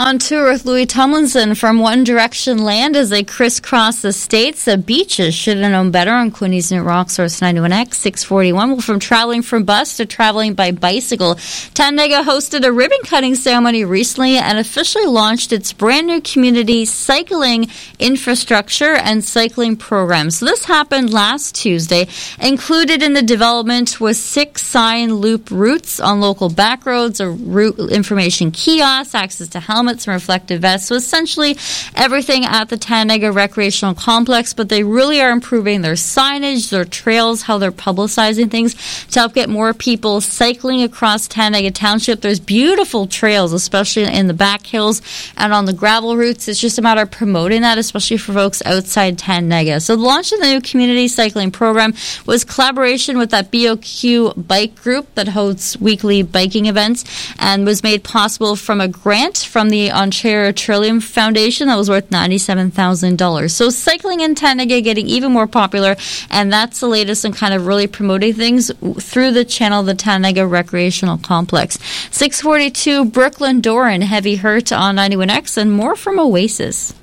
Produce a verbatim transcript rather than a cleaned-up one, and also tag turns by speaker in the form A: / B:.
A: On tour with Louis Tomlinson from One Direction Land as they crisscross the states. The beaches should have known better on Quinny's new Rock Source ninety-one X six forty-one. Well, from traveling from bus to traveling by bicycle, Tandega hosted a ribbon cutting ceremony recently and officially launched its brand new community cycling infrastructure and cycling program. So this happened last Tuesday. Included in the development was six sign loop routes on local back roads, a route information kiosk, access to helmets and reflective vests. So essentially everything at the Tandega Recreational Complex, but they really are improving their signage, their trails, how they're publicizing things to help get more people cycling across Tandega Township. There's beautiful trails, especially in the back hills and on the gravel routes. It's just a matter of promoting that, especially for folks outside Tandega. So the launch of the new community cycling program was collaboration with that B O Q bike group that hosts weekly biking events and was made possible from a grant from the Ontario Trillium Foundation that was worth ninety-seven thousand dollars. So cycling in Tandega getting even more popular, and that's the latest in kind of really promoting things through the channel, the Tandega Recreational Complex. six forty-two, Brooklyn Doran, Heavy Hurt on ninety-one X, and more from Oasis.